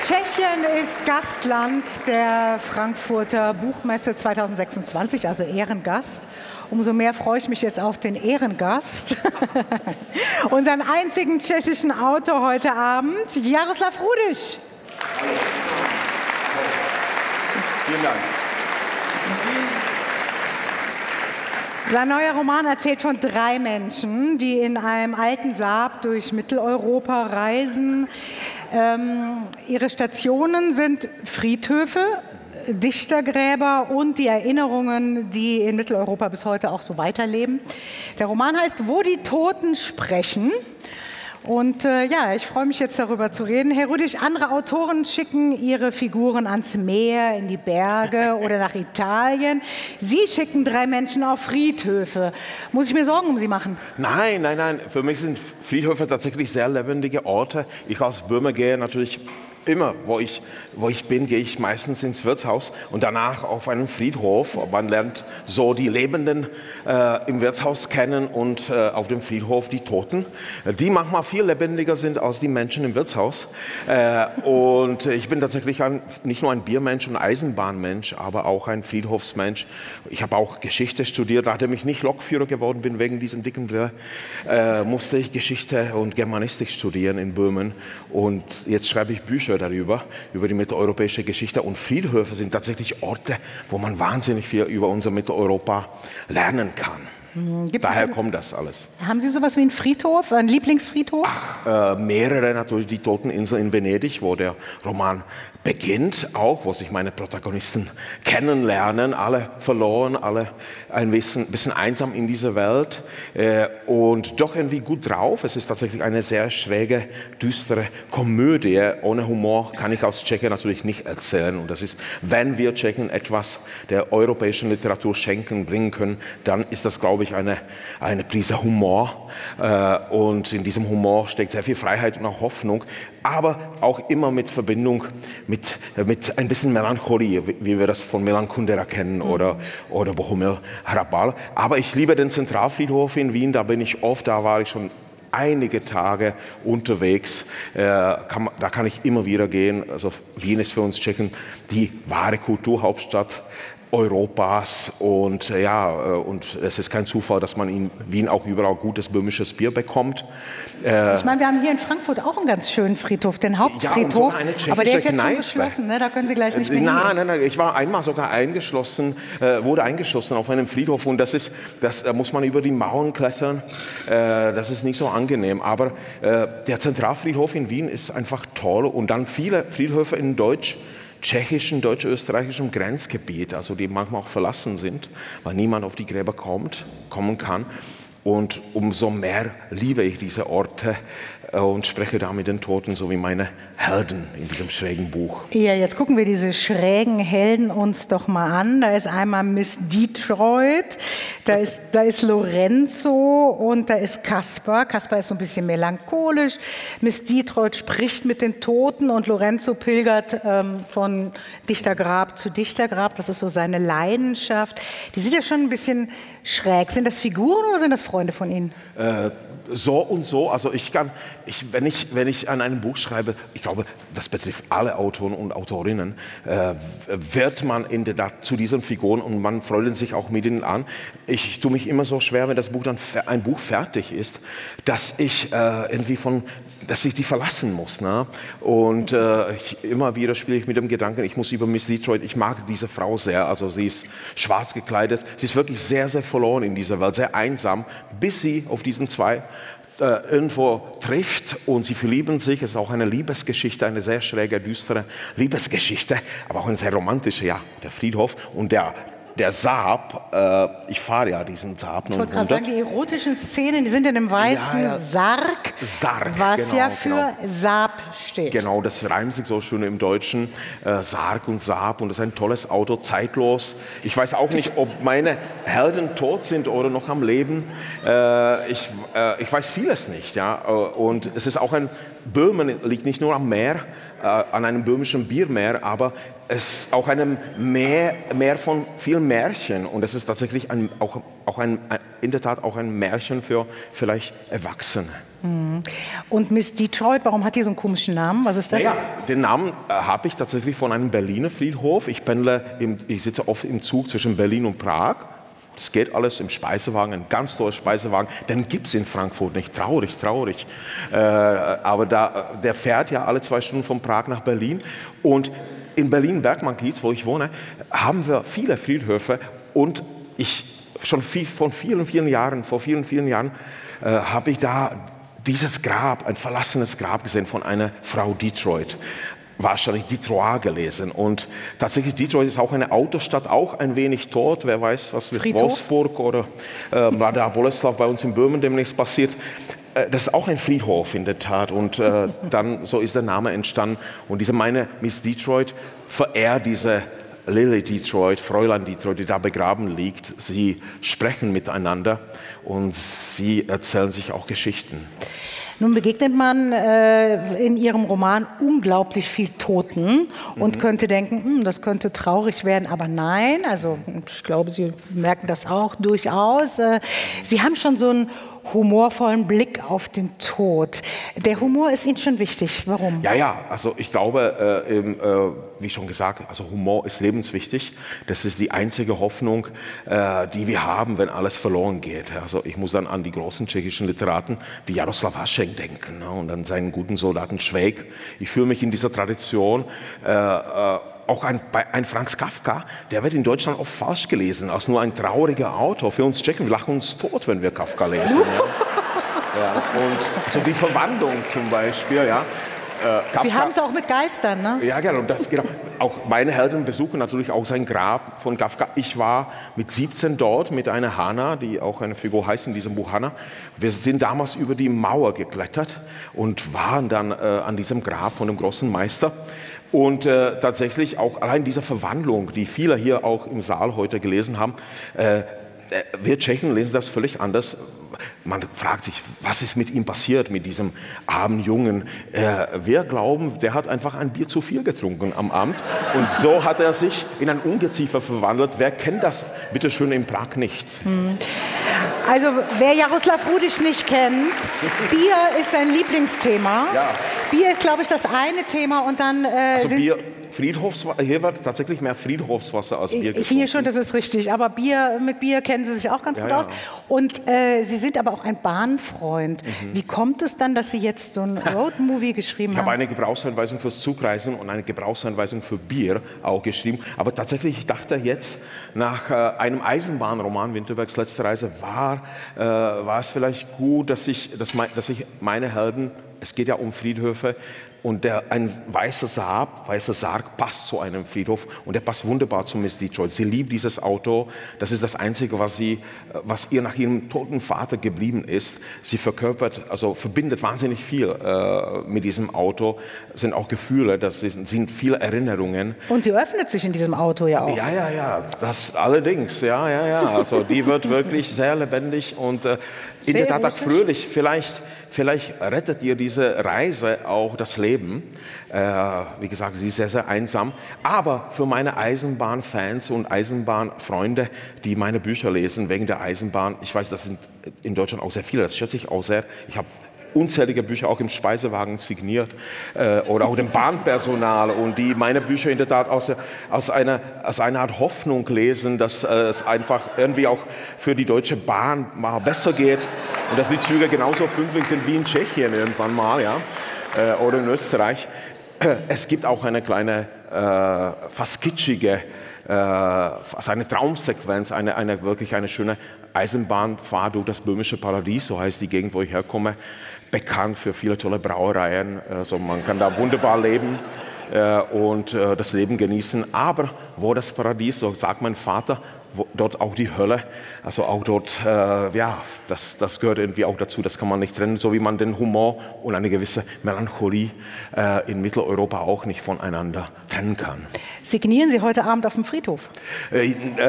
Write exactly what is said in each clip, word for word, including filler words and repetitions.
Tschechien ist Gastland der Frankfurter Buchmesse zweitausendsechsundzwanzig, also Ehrengast. Umso mehr freue ich mich jetzt auf den Ehrengast, unseren einzigen tschechischen Autor heute Abend, Jaroslav Rudyš. Vielen Dank. Sein neuer Roman erzählt von drei Menschen, die in einem alten Saab durch Mitteleuropa reisen. Ähm, ihre Stationen sind Friedhöfe, Dichtergräber und die Erinnerungen, die in Mitteleuropa bis heute auch so weiterleben. Der Roman heißt Wo die Toten sprechen. Und äh, ja, ich freue mich jetzt darüber zu reden. Herr Rudyš, andere Autoren schicken ihre Figuren ans Meer, in die Berge oder nach Italien. Sie schicken drei Menschen auf Friedhöfe. Muss ich mir Sorgen um Sie machen? Nein, nein, nein. Für mich sind Friedhöfe tatsächlich sehr lebendige Orte. Ich als Böhmer gehe natürlich immer, wo ich, wo ich bin, gehe ich meistens ins Wirtshaus und danach auf einen Friedhof. Man lernt so die Lebenden äh, im Wirtshaus kennen und äh, auf dem Friedhof die Toten, die manchmal viel lebendiger sind als die Menschen im Wirtshaus. Äh, und ich bin tatsächlich ein, nicht nur ein Biermensch und Eisenbahnmensch, aber auch ein Friedhofsmensch. Ich habe auch Geschichte studiert, nachdem ich nicht Lokführer geworden bin wegen diesen dicken Brille, äh, musste ich Geschichte und Germanistik studieren in Böhmen und jetzt schreibe ich Bücher darüber, über die mitteleuropäische Geschichte. Und Friedhöfe sind tatsächlich Orte, wo man wahnsinnig viel über unser Mitteleuropa lernen kann. Gibt Daher es, kommt das alles. Haben Sie sowas wie einen Friedhof, einen Lieblingsfriedhof? Ach, äh, mehrere natürlich, die Toteninsel in Venedig, wo der Roman beginnt, auch, wo sich meine Protagonisten kennenlernen, alle verloren, alle ein bisschen, bisschen einsam in dieser Welt äh, und doch irgendwie gut drauf. Es ist tatsächlich eine sehr schräge, düstere Komödie. Ohne Humor kann ich aus Tschechien natürlich nicht erzählen. Und das ist, wenn wir Tschechen etwas der europäischen Literatur schenken, bringen können, dann ist das, glaube ich, eine, eine Prise Humor. Äh, und in diesem Humor steckt sehr viel Freiheit und auch Hoffnung, aber auch immer mit Verbindung mit, mit ein bisschen Melancholie, wie wir das von Milan Kundera kennen oder, oder Bohumil Hrabal. Aber ich liebe den Zentralfriedhof in Wien, da bin ich oft, da war ich schon einige Tage unterwegs, äh, kann, da kann ich immer wieder gehen. Also Wien ist für uns Tschechen die wahre Kulturhauptstadt Europas und ja, und es ist kein Zufall, dass man in Wien auch überall gutes böhmisches Bier bekommt. Äh, ich meine, wir haben hier in Frankfurt auch einen ganz schönen Friedhof, den Hauptfriedhof, ja, aber der ist jetzt Kneipe. Schon geschlossen, ne? Da können Sie gleich nicht mehr nein, hingehen. Nein, nein, ich war einmal sogar eingeschlossen, äh, wurde eingeschlossen auf einem Friedhof und das ist, das da muss man über die Mauern klettern, äh, das ist nicht so angenehm, aber äh, der Zentralfriedhof in Wien ist einfach toll und dann viele Friedhöfe in Deutsch, tschechischen, deutsch-österreichischen Grenzgebiet, also die manchmal auch verlassen sind, weil niemand auf die Gräber kommt, kommen kann. Und umso mehr liebe ich diese Orte und spreche da mit den Toten, so wie meine Helden in diesem schrägen Buch. Ja, jetzt gucken wir diese schrägen Helden uns doch mal an. Da ist einmal Miss Detroit, da ist, da ist Lorenzo und da ist Kaspar. Kaspar ist so ein bisschen melancholisch. Miss Detroit spricht mit den Toten und Lorenzo pilgert ähm, von Dichtergrab zu Dichtergrab. Das ist so seine Leidenschaft. Die sind ja schon ein bisschen schräg. Sind das Figuren oder sind das Freunde von Ihnen? Äh, so und so. Also ich kann, ich, wenn, ich, wenn ich an einem Buch schreibe, ich glaube, das betrifft alle Autoren und Autorinnen, äh, wird man in der, zu diesen Figuren und man freut sich auch mit ihnen an. Ich, ich tue mich immer so schwer, wenn das Buch dann ein Buch fertig ist, dass ich äh, irgendwie von dass ich die verlassen muss. Ne? Und äh, ich, immer wieder spiele ich mit dem Gedanken, ich muss über Miss Detroit, ich mag diese Frau sehr, also sie ist schwarz gekleidet, sie ist wirklich sehr, sehr verloren in dieser Welt, sehr einsam, bis sie auf diesen zwei äh, irgendwo trifft und sie verlieben sich. Es ist auch eine Liebesgeschichte, eine sehr schräge, düstere Liebesgeschichte, aber auch eine sehr romantische, ja, der Friedhof und der Der Saab, äh, ich fahre ja diesen Saab. Ich wollte gerade sagen, die erotischen Szenen, die sind in dem weißen ja, ja. Sarg, Sarg, was genau, ja für genau. Saab steht. Genau, das reimt sich so schön im Deutschen, äh, Sarg und Saab und das ist ein tolles Auto, zeitlos. Ich weiß auch nicht, ob meine Helden tot sind oder noch am Leben. Äh, ich, äh, ich weiß vieles nicht, ja. Und es ist auch ein Böhmen liegt nicht nur am Meer, äh, an einem böhmischen Biermeer, aber es ist auch ein Meer, Meer von vielen Märchen. Und es ist tatsächlich ein, auch, auch ein, in der Tat auch ein Märchen für vielleicht Erwachsene. Und Miss Detroit, warum hat die so einen komischen Namen? Was ist das? Ja, den Namen äh, habe ich tatsächlich von einem Berliner Friedhof. Ich pendle, im, ich sitze oft im Zug zwischen Berlin und Prag. Das geht alles im Speisewagen, ein ganz toller Speisewagen. Den gibt es in Frankfurt nicht. Traurig, traurig. Äh, aber da, der fährt ja alle zwei Stunden von Prag nach Berlin. Und in Berlin-Bergmann-Kiez, wo ich wohne, haben wir viele Friedhöfe. Und ich schon viel, von vielen, vielen Jahren, vor vielen, vielen Jahren, äh, habe ich da dieses Grab, ein verlassenes Grab gesehen von einer Frau Detroit. Wahrscheinlich Detroit gelesen. Und tatsächlich Detroit ist auch eine Autostadt, auch ein wenig tot. Wer weiß, was mit Friedhof? Wolfsburg oder äh, Mladá Boleslav bei uns in Böhmen demnächst passiert. Äh, das ist auch ein Friedhof in der Tat. Und äh, dann so ist der Name entstanden. Und diese meine Miss Detroit verehrt diese Lily Detroit, Fräulein Detroit, die da begraben liegt. Sie sprechen miteinander und sie erzählen sich auch Geschichten. Nun begegnet man äh, in Ihrem Roman unglaublich viel Toten und mhm. könnte denken, hm, das könnte traurig werden, aber nein, also ich glaube, Sie merken das auch durchaus. Äh, Sie haben schon so einen humorvollen Blick auf den Tod. Der Humor ist Ihnen schon wichtig. Warum? Ja, ja, also ich glaube, äh, äh, wie schon gesagt, also Humor ist lebenswichtig. Das ist die einzige Hoffnung, äh, die wir haben, wenn alles verloren geht. Also ich muss dann an die großen tschechischen Literaten wie Jaroslav Hašek denken, ne? Und an seinen guten Soldaten Švejk. Ich fühle mich in dieser Tradition äh, äh, auch ein, ein Franz Kafka, der wird in Deutschland oft falsch gelesen, als nur ein trauriger Autor. Für uns Tschechen, wir lachen uns tot, wenn wir Kafka lesen. Ja. Ja, und so die Verwandlung zum Beispiel, ja. Äh, Kafka, Sie haben es auch mit Geistern, ne? Ja, genau. Das, genau. Auch meine Helden besuchen natürlich auch sein Grab von Kafka. Ich war mit siebzehn dort mit einer Hanna, die auch eine Figur heißt in diesem Buch Hanna. Wir sind damals über die Mauer geklettert und waren dann äh, an diesem Grab von dem großen Meister. Und äh, tatsächlich auch allein diese Verwandlung, die viele hier auch im Saal heute gelesen haben, äh, wir Tschechen lesen das völlig anders. Man fragt sich, was ist mit ihm passiert, mit diesem armen Jungen? Äh, wir glauben, der hat einfach ein Bier zu viel getrunken am Abend. Und so hat er sich in ein Ungeziefer verwandelt. Wer kennt das, bitte schön, in Prag nicht? Hm. Also, wer Jaroslav Rudisch nicht kennt, Bier ist sein Lieblingsthema. Ja. Bier ist, glaube ich, das eine Thema und dann äh, also sind Bier, Friedhofswasser, hier wird tatsächlich mehr Friedhofswasser als Bier getrunken. Hier schon, das ist richtig. Aber Bier, mit Bier kennen Sie sich auch ganz ja, gut ja. aus. Und äh, Sie sind aber auch ein Bahnfreund. Mhm. Wie kommt es dann, dass Sie jetzt so ein Roadmovie geschrieben ich haben? Ich habe eine Gebrauchsanweisung fürs Zugreisen und eine Gebrauchsanweisung für Bier auch geschrieben. Aber tatsächlich, ich dachte jetzt, nach äh, einem Eisenbahnroman, Winterbergs letzte Reise, war, äh, war es vielleicht gut, dass ich, dass, mein, dass ich meine Helden, es geht ja um Friedhöfe, und der, ein weißer Saab, weißer Sarg passt zu einem Friedhof und der passt wunderbar zu Miss Detroit. Sie liebt dieses Auto. Das ist das Einzige, was, sie, was ihr nach ihrem toten Vater geblieben ist. Sie verkörpert, also verbindet wahnsinnig viel äh, mit diesem Auto. Es sind auch Gefühle, das sind, sind viele Erinnerungen. Und sie öffnet sich in diesem Auto ja auch. Ja, ja, ja, das allerdings, ja, ja, ja. Also die wird wirklich sehr lebendig und äh, in der Tat auch fröhlich. Vielleicht Vielleicht rettet ihr diese Reise auch das Leben. Äh, wie gesagt, sie ist sehr, sehr einsam. Aber für meine Eisenbahnfans und Eisenbahnfreunde, die meine Bücher lesen wegen der Eisenbahn, ich weiß, das sind in Deutschland auch sehr viele, das schätze ich auch sehr. Ich habe unzählige Bücher auch im Speisewagen signiert äh, oder auch dem Bahnpersonal und die meine Bücher in der Tat aus, aus, einer, aus einer Art Hoffnung lesen, dass äh, es einfach irgendwie auch für die Deutsche Bahn mal besser geht und dass die Züge genauso pünktlich sind wie in Tschechien irgendwann mal, ja, äh, oder in Österreich. Es gibt auch eine kleine, äh, fast kitschige, äh, fast eine Traumsequenz, eine, eine wirklich eine schöne Eisenbahnfahrt durch das böhmische Paradies, so heißt die Gegend, wo ich herkomme, bekannt für viele tolle Brauereien. Also man kann da wunderbar leben äh, und äh, das Leben genießen. Aber wo das Paradies, so sagt mein Vater, wo, dort auch die Hölle. Also auch dort, äh, ja, das, das gehört irgendwie auch dazu. Das kann man nicht trennen, so wie man den Humor und eine gewisse Melancholie äh, in Mitteleuropa auch nicht voneinander trennen kann. Signieren Sie heute Abend auf dem Friedhof? Äh,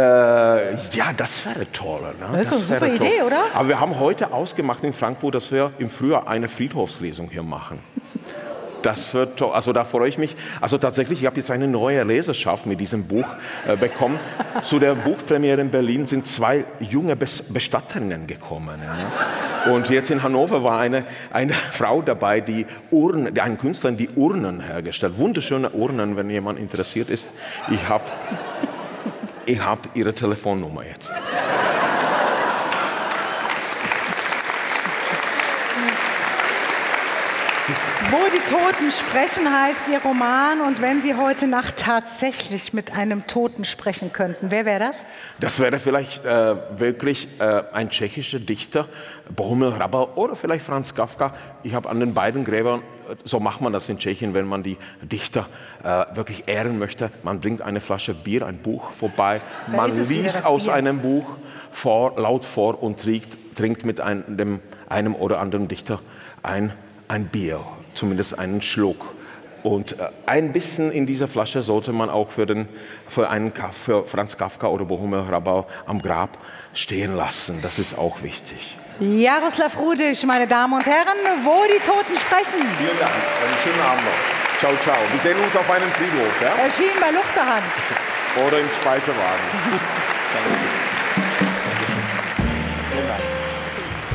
äh, ja, das wäre toll. Ne? Das ist das eine super Idee, oder? Aber wir haben heute ausgemacht in Frankfurt, dass wir im Frühjahr eine Friedhofslesung hier machen. Das wird toll. Also da freue ich mich. Also tatsächlich, ich habe jetzt eine neue Leserschaft mit diesem Buch äh, bekommen. Zu der Buchpremiere in Berlin sind zwei junge Bes Bestatterinnen gekommen. Ja. Und jetzt in Hannover war eine, eine Frau dabei, die Urnen, ein Künstler, die Urnen hergestellt. Wunderschöne Urnen, wenn jemand interessiert ist. Ich habe ich hab ihre Telefonnummer jetzt. Wo die Toten sprechen, heißt Ihr Roman. Und wenn Sie heute Nacht tatsächlich mit einem Toten sprechen könnten, wer wäre das? Das wäre vielleicht äh, wirklich äh, ein tschechischer Dichter, Bohumil Hrabal oder vielleicht Franz Kafka. Ich habe an den beiden Gräbern, so macht man das in Tschechien, wenn man die Dichter äh, wirklich ehren möchte. Man bringt eine Flasche Bier, ein Buch vorbei, Wer man es, liest aus Bier? einem Buch vor, laut vor und trinkt, trinkt mit einem, einem oder anderen Dichter ein, ein Bier. Zumindest einen Schluck. Und äh, ein bisschen in dieser Flasche sollte man auch für, den, für, einen, für Franz Kafka oder Bohumil Hrabal am Grab stehen lassen. Das ist auch wichtig. Jaroslav Rudisch, meine Damen und Herren, wo die Toten sprechen. Vielen Dank. Einen schönen Abend noch. Ciao, ciao. Wir sehen uns auf einem Friedhof. Ja? Erschienen bei Luchterhand. Oder im Speisewagen. Danke.